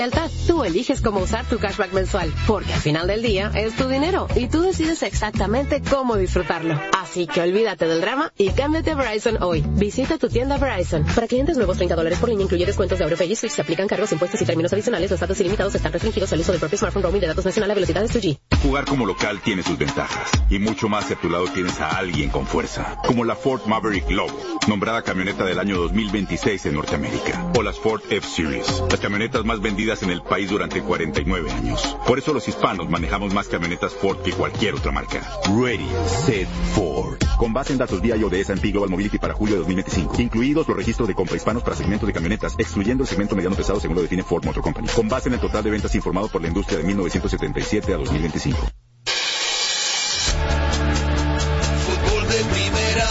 Delta, tú eliges cómo usar tu cashback mensual, porque al final del día es tu dinero y tú decides exactamente cómo disfrutarlo. Así que olvídate del drama y cámbiate a Verizon hoy. Visita tu tienda Verizon. Para clientes nuevos, $30 por línea incluye descuentos de AuroPay y Switch. Se aplican cargos, impuestos y términos adicionales. Los datos ilimitados están restringidos al uso del propio smartphone roaming de datos nacional a velocidades 2G. Jugar como local tiene sus ventajas y mucho más si a tu lado tienes a alguien con fuerza, como la Ford Maverick Lobo, nombrada camioneta del año 2026 en Norteamérica, o las Ford F-Series, las camionetas más vendidas en el país durante 49 años. Por eso los hispanos manejamos más camionetas Ford que cualquier otra marca. Ready, Set, Ford. Con base en datos BIO de S&P Global Mobility para julio de 2025, incluidos los registros de compra hispanos para segmentos de camionetas, excluyendo el segmento mediano pesado según lo define Ford Motor Company, con base en el total de ventas informado por la industria de 1977 a 2025. Fútbol de primera.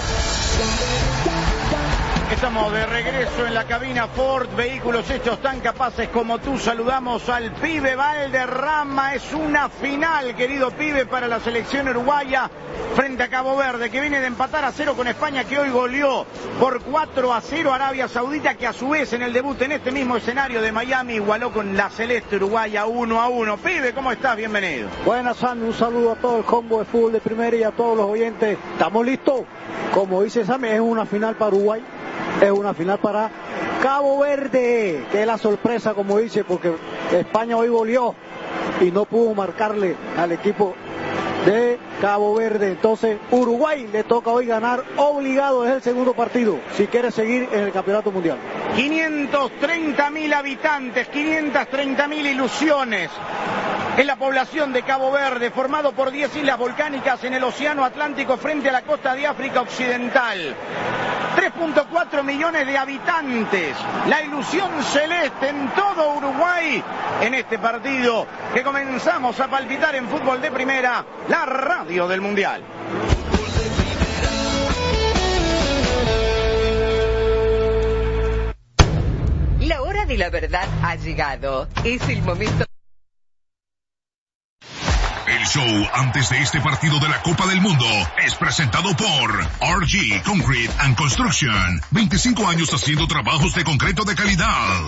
Estamos de regreso en la cabina Ford, vehículos hechos tan capaces como tú. Saludamos al pibe Valderrama. Es una final, querido pibe, para la selección uruguaya frente a Cabo Verde, que viene de empatar a 0 con España, que hoy goleó por 4-0 a Arabia Saudita, que a su vez en el debut en este mismo escenario de Miami igualó con la celeste uruguaya 1-1. Pibe, ¿cómo estás? Bienvenido. Buenas, Sammy. Un saludo a todo el combo de fútbol de primera y a todos los oyentes. ¿Estamos listos? Como dice Sammy, es una final para Uruguay. Es una final para Cabo Verde, que es la sorpresa, como dice, porque España hoy goleó y no pudo marcarle al equipo de Cabo Verde. Entonces Uruguay le toca hoy ganar obligado, es el segundo partido, si quiere seguir en el campeonato mundial. 530.000 habitantes, 530.000 ilusiones. Es la población de Cabo Verde, formado por 10 islas volcánicas en el Océano Atlántico frente a la costa de África Occidental. 3.4 millones de habitantes. La ilusión celeste en todo Uruguay en este partido que comenzamos a palpitar en Fútbol de Primera, la radio del Mundial. La hora de la verdad ha llegado. Es el momento. El show antes de este partido de la Copa del Mundo es presentado por RG Concrete and Construction. 25 años haciendo trabajos de concreto de calidad.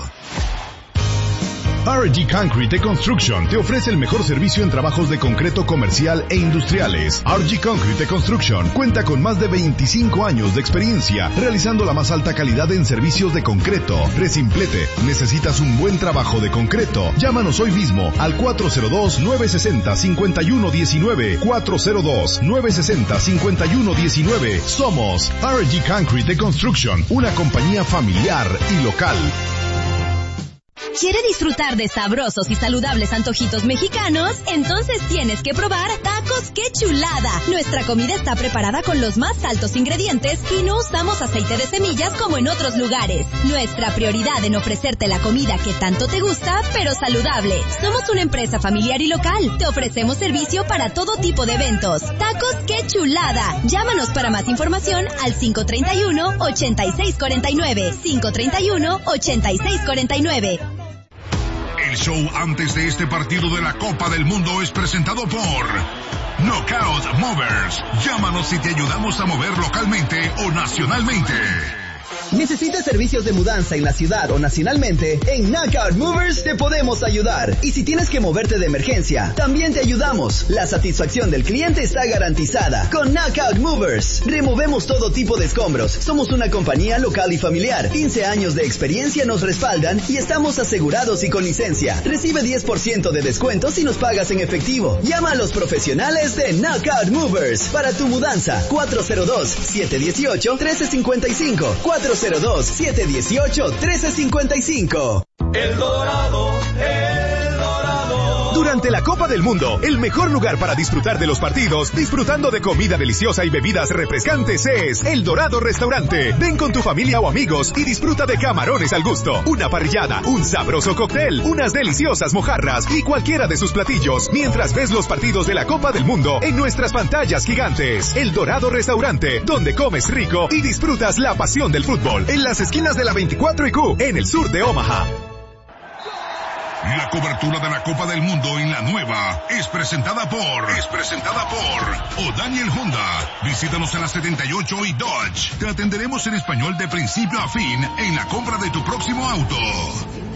RG Concrete Construction te ofrece el mejor servicio en trabajos de concreto comercial e industriales. RG Concrete Construction cuenta con más de 25 años de experiencia realizando la más alta calidad en servicios de concreto. Resimplete, ¿necesitas un buen trabajo de concreto? Llámanos hoy mismo al 402-960-5119. 402-960-5119. Somos RG Concrete Construction, una compañía familiar y local. ¿Quiere disfrutar de sabrosos y saludables antojitos mexicanos? Entonces tienes que probar Tacos ¡Qué Chulada! Nuestra comida está preparada con los más altos ingredientes y no usamos aceite de semillas como en otros lugares. Nuestra prioridad en ofrecerte la comida que tanto te gusta, pero saludable. Somos una empresa familiar y local. Te ofrecemos servicio para todo tipo de eventos. Tacos ¡Qué Chulada! Llámanos para más información al 531-8649. 531-8649. El show antes de este partido de la Copa del Mundo es presentado por Knockout Movers. Llámanos y te ayudamos a mover localmente o nacionalmente. ¿Necesitas servicios de mudanza en la ciudad o nacionalmente? En Knockout Movers te podemos ayudar. Y si tienes que moverte de emergencia, también te ayudamos. La satisfacción del cliente está garantizada. Con Knockout Movers, removemos todo tipo de escombros. Somos una compañía local y familiar. 15 años de experiencia nos respaldan y estamos asegurados y con licencia. Recibe 10% de descuento si nos pagas en efectivo. Llama a los profesionales de Knockout Movers para tu mudanza. 402-718-1355. 402-718-1355. El Dorado, El Dorado. Durante la Copa del Mundo, el mejor lugar para disfrutar de los partidos, disfrutando de comida deliciosa y bebidas refrescantes es El Dorado Restaurante. Ven con tu familia o amigos y disfruta de camarones al gusto, una parrillada, un sabroso cóctel, unas deliciosas mojarras y cualquiera de sus platillos, mientras ves los partidos de la Copa del Mundo en nuestras pantallas gigantes. El Dorado Restaurante, donde comes rico y disfrutas la pasión del fútbol, en las esquinas de la 24 y Q, en el sur de Omaha. La cobertura de la Copa del Mundo en la nueva es presentada por O'Daniel Honda. Visítanos en la 78 y Dodge. Te atenderemos en español de principio a fin en la compra de tu próximo auto.